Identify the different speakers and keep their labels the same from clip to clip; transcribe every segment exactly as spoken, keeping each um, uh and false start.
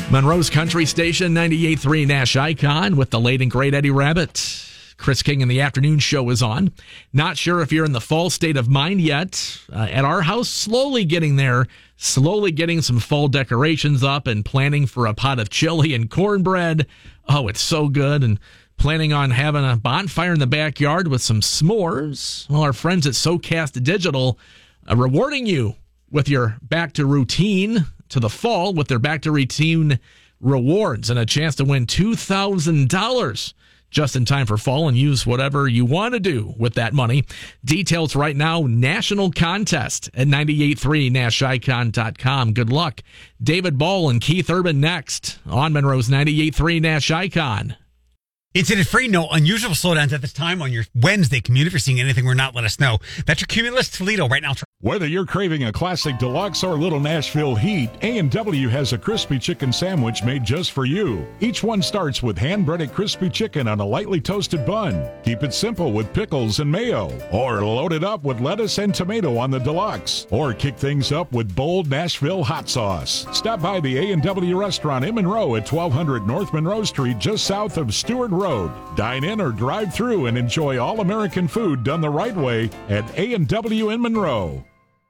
Speaker 1: Monroe's Country Station, ninety-eight point three Nash Icon with the late and great Eddie Rabbitt. Chris King in the afternoon show is on. Not sure if you're in the fall state of mind yet. Uh, at our house, slowly getting there, slowly getting some fall decorations up and planning for a pot of chili and cornbread. Oh, it's so good. And planning on having a bonfire in the backyard with some s'mores. Well, our friends at SoCast Digital uh, rewarding you with your back to routine to the fall with their back to routine rewards and a chance to win two thousand dollars just in time for fall and use whatever you want to do with that money. Details right now, national contest at ninety-eight point three nash icon dot com. Good luck. David Ball and Keith Urban next on Monroe's ninety-eight point three Nash Icon.
Speaker 2: Incident free, no unusual slowdowns at this time on your Wednesday commute. If you're seeing anything we're not, let us know. That's your Cumulus Toledo right now.
Speaker 3: Whether you're craving a classic deluxe or Little Nashville heat, A and W has a crispy chicken sandwich made just for you. Each one starts with hand-breaded crispy chicken on a lightly toasted bun. Keep it simple with pickles and mayo. Or load it up with lettuce and tomato on the deluxe. Or kick things up with bold Nashville hot sauce. Stop by the A and W restaurant in Monroe at twelve hundred North Monroe Street, just south of Stewart Road. Dine in or drive through and enjoy all-American food done the right way at A and W in Monroe.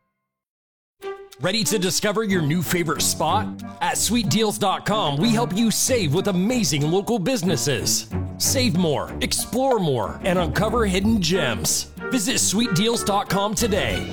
Speaker 4: Ready to discover your new favorite spot? At sweet deals dot com, we help you save with amazing local businesses. Save more, explore more, and uncover hidden gems. Visit sweet deals dot com today.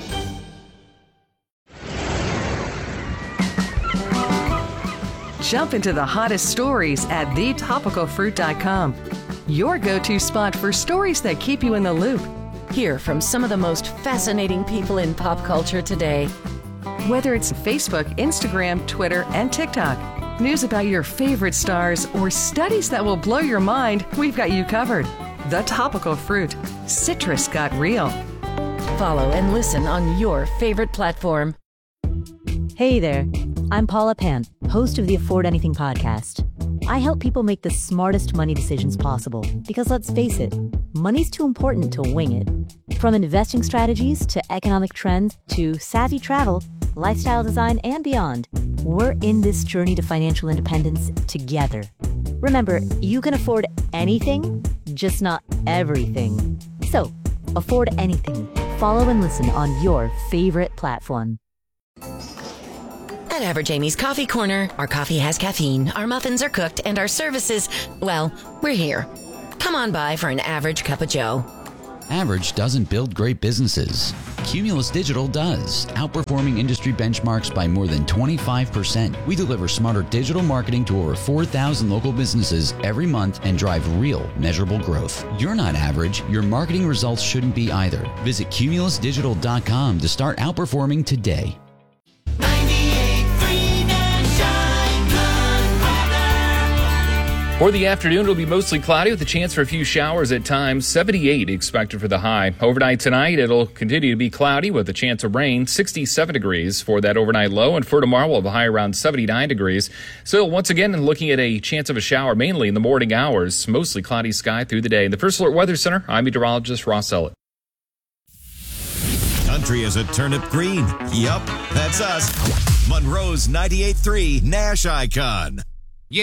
Speaker 5: Jump into the hottest stories at the topical fruit dot com. Your go-to spot for stories that keep you in the loop.
Speaker 6: Hear from some of the most fascinating people in pop culture today.
Speaker 5: Whether it's Facebook, Instagram, Twitter, and TikTok, news about your favorite stars, or studies that will blow your mind, we've got you covered. The Topical Fruit. Citrus got real.
Speaker 6: Follow and listen on your favorite platform.
Speaker 7: Hey there, I'm Paula Pant, host of the Afford Anything podcast. I help people make the smartest money decisions possible because, let's face it, money's too important to wing it. From investing strategies to economic trends to savvy travel, lifestyle design, and beyond, we're in this journey to financial independence together. Remember, you can afford anything, just not everything. So, afford anything. Follow and listen on your favorite platform.
Speaker 6: At Average Amy's Coffee Corner, our coffee has caffeine, our muffins are cooked, and our services, well, we're here. Come on by for an average cup of joe.
Speaker 8: Average doesn't build great businesses. Cumulus Digital does, outperforming industry benchmarks by more than twenty-five percent. We deliver smarter digital marketing to over four thousand local businesses every month and drive real, measurable growth. You're not average. Your marketing results shouldn't be either. Visit cumulus digital dot com to start outperforming today.
Speaker 9: For the afternoon, it'll be mostly cloudy with a chance for a few showers at times. seventy-eight expected for the high. Overnight tonight, it'll continue to be cloudy with a chance of rain. sixty-seven degrees for that overnight low. And for tomorrow, we'll have a high around seventy-nine degrees. So once again, looking at a chance of a shower mainly in the morning hours. Mostly cloudy sky through the day. In the First Alert Weather Center, I'm meteorologist Ross Ellett.
Speaker 10: Country is a turnip green. Yup, that's us. Monroe's ninety-eight point three Nash Icon.